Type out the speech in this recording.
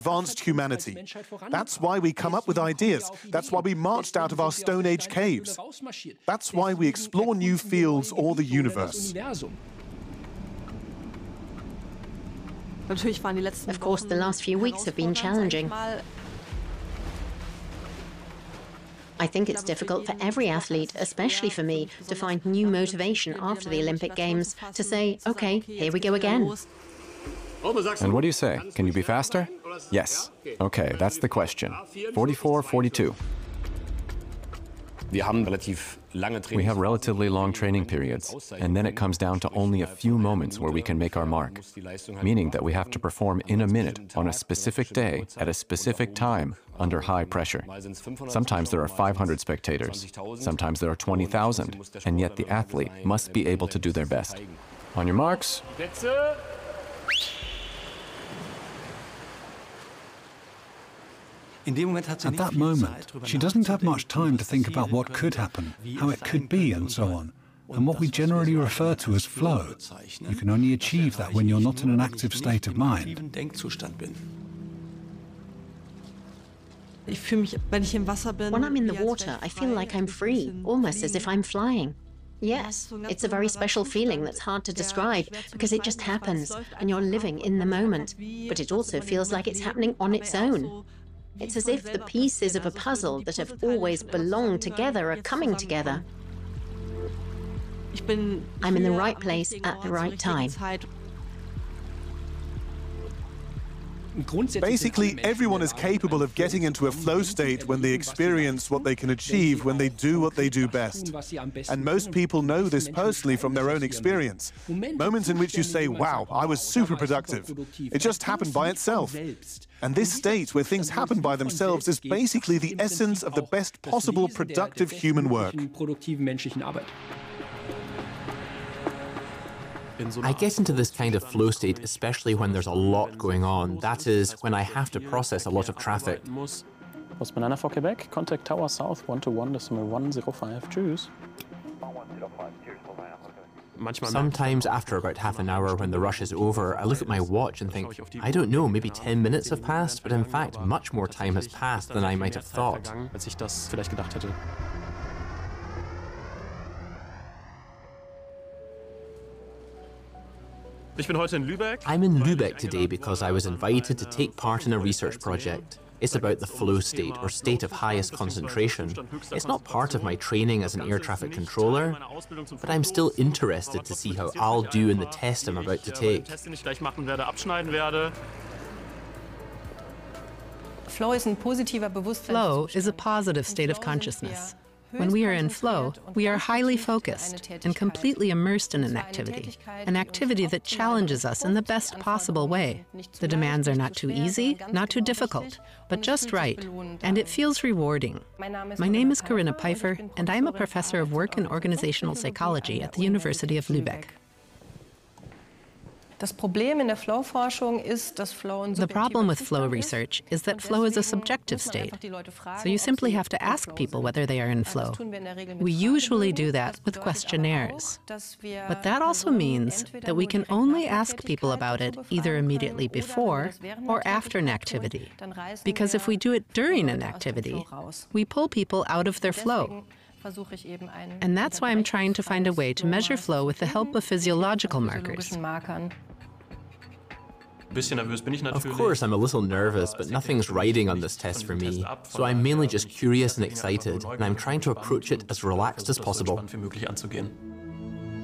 advanced humanity. That's why we come up with ideas. That's why we marched out of our Stone Age caves. That's why we explore new fields or the universe. Of course, the last few weeks have been challenging. I think it's difficult for every athlete, especially for me, to find new motivation after the Olympic Games to say, okay, here we go again. And what do you say? Can you be faster? Yes. Okay, that's the question. 44-42. We have relatively long training periods, and then it comes down to only a few moments where we can make our mark, meaning that we have to perform in a minute on a specific day at a specific time under high pressure. Sometimes there are 500 spectators, sometimes there are 20,000, and yet the athlete must be able to do their best. On your marks. At that moment, she doesn't have much time to think about what could happen, how it could be, and so on, and what we generally refer to as flow. You can only achieve that when you're not in an active state of mind. When I'm in the water, I feel like I'm free, almost as if I'm flying. Yes, it's a very special feeling that's hard to describe because it just happens and you're living in the moment, but it also feels like it's happening on its own. It's as if the pieces of a puzzle that have always belonged together are coming together. I'm in the right place at the right time. Basically, everyone is capable of getting into a flow state when they experience what they can achieve, when they do what they do best. And most people know this personally from their own experience. Moments in which you say, wow, I was super productive. It just happened by itself. And this state where things happen by themselves is basically the essence of the best possible productive human work. I get into this kind of flow state, especially when there's a lot going on. That is, when I have to process a lot of traffic. Banana for Quebec, contact Tower South 121.105. Tschüss. Sometimes after about half an hour when the rush is over, I look at my watch and think, I don't know, maybe 10 minutes have passed, but in fact, much more time has passed than I might have thought. I'm in Lübeck today because I was invited to take part in a research project. It's about the flow state, or state of highest concentration. It's not part of my training as an air traffic controller, but I'm still interested to see how I'll do in the test I'm about to take. Flow is a positive state of consciousness. When we are in flow, we are highly focused and completely immersed in an activity that challenges us in the best possible way. The demands are not too easy, not too difficult, but just right, and it feels rewarding. My name is Corinna Pfeiffer, and I'm a professor of work and organizational psychology at the University of Lübeck. The problem with flow research is that flow is a subjective state, so you simply have to ask people whether they are in flow. We usually do that with questionnaires, but that also means that we can only ask people about it either immediately before or after an activity, because if we do it during an activity, we pull people out of their flow. And that's why I'm trying to find a way to measure flow with the help of physiological markers. Of course, I'm a little nervous, but nothing's riding on this test for me. So I'm mainly just curious and excited, and I'm trying to approach it as relaxed as possible.